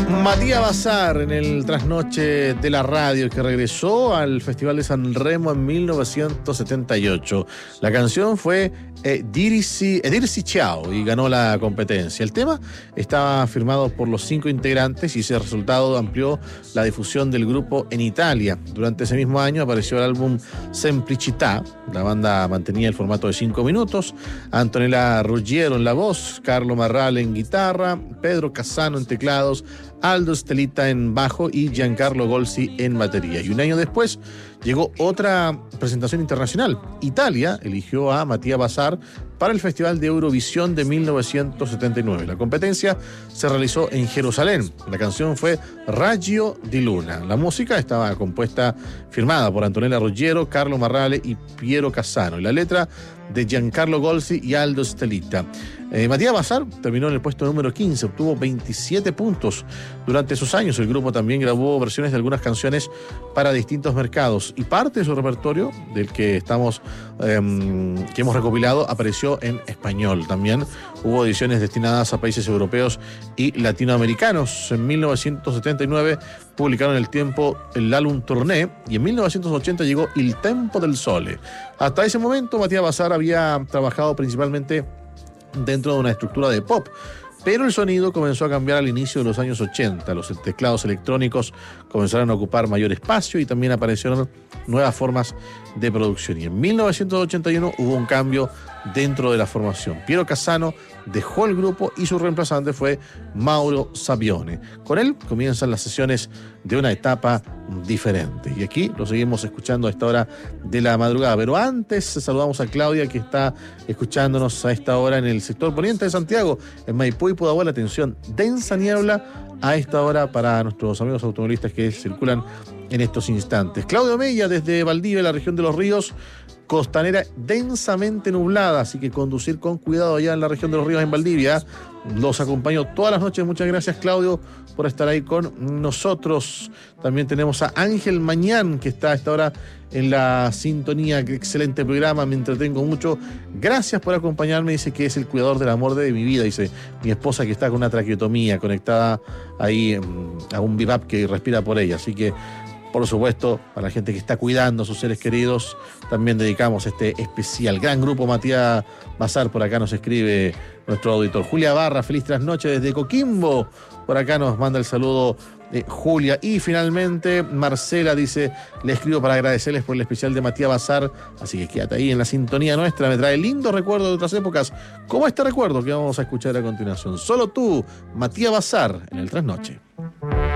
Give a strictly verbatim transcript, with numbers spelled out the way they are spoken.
Matías Bazar en el trasnoche de la radio, que regresó al Festival de San Remo en mil novecientos setenta y ocho. La canción fue eh, Dirisi, eh, Dirisi Ciao y ganó la competencia. El tema estaba firmado por los cinco integrantes y ese resultado amplió la difusión del grupo en Italia. Durante ese mismo año apareció el álbum Semplicità. La banda mantenía el formato de cinco minutos. Antonella Ruggiero en la voz, Carlo Marrale en guitarra, Pedro Casano en teclados, Aldo Stelita en bajo y Giancarlo Golsi en batería. Y un año después llegó otra presentación internacional. Italia eligió a Matías Bazar para el Festival de Eurovisión de mil novecientos setenta y nueve. La competencia se realizó en Jerusalén. La canción fue Raggio di Luna. La música estaba compuesta, firmada por Antonella Ruggiero, Carlo Marrale y Piero Casano. Y la letra de Giancarlo Golsi y Aldo Stelita. Eh, Matías Bazar terminó en el puesto número quince, obtuvo veintisiete puntos. Durante esos años el grupo también grabó versiones de algunas canciones para distintos mercados y parte de su repertorio, del que estamos eh, que hemos recopilado, apareció en español. También hubo ediciones destinadas a países europeos y latinoamericanos. En mil novecientos setenta y nueve publicaron El Tiempo el álbum Tourné y en mil novecientos ochenta llegó Il Tempo del Sole. Hasta ese momento Matías Bazar había trabajado principalmente dentro de una estructura de pop, pero el sonido comenzó a cambiar al inicio de los años ochenta. Los teclados electrónicos comenzaron a ocupar mayor espacio y también aparecieron nuevas formas de producción. Y en mil novecientos ochenta y uno hubo un cambio dentro de la formación. Piero Casano dejó el grupo y su reemplazante fue Mauro Savione. Con él comienzan las sesiones de una etapa diferente. Y aquí lo seguimos escuchando a esta hora de la madrugada. Pero antes saludamos a Claudia, que está escuchándonos a esta hora en el sector poniente de Santiago, en Maipú y Pudahuel. Atención, densa niebla a esta hora para nuestros amigos automovilistas que circulan en estos instantes. Claudio Mella desde Valdivia, la región de los ríos, costanera densamente nublada, así que conducir con cuidado allá en la región de los ríos en Valdivia. Los acompaño todas las noches. Muchas gracias, Claudio, por estar ahí con nosotros. También tenemos a Ángel Mañán, que está a esta hora en la sintonía. Qué excelente programa, me entretengo mucho. Gracias por acompañarme. Dice que es el cuidador del amor de mi vida. Dice mi esposa, que está con una traqueotomía conectada ahí a un bipap que respira por ella. Así que, por supuesto, a la gente que está cuidando a sus seres queridos, también dedicamos este especial. Gran grupo, Matías Bazar, por acá nos escribe nuestro auditor. Julia Barra, feliz trasnoche desde Coquimbo. Por acá nos manda el saludo de Julia. Y finalmente, Marcela dice, le escribo para agradecerles por el especial de Matías Bazar. Así que quédate ahí en la sintonía nuestra. Me trae lindos recuerdos de otras épocas, como este recuerdo que vamos a escuchar a continuación. Solo tú, Matías Bazar, en el Trasnoche.